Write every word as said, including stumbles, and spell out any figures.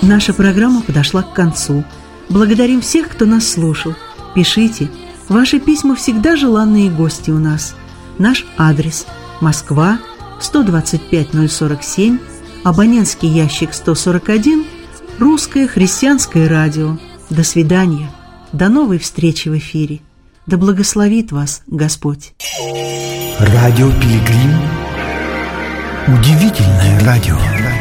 Наша программа подошла к концу. Благодарим всех, кто нас слушал. Пишите. Ваши письма всегда желанные гости у нас. Наш адрес: Москва, сто двадцать пять ноль сорок семь, абонентский ящик сто сорок один, Русское христианское радио. До свидания. До новой встречи в эфире. Да благословит вас Господь. Радио Пилигрим. Удивительное радио.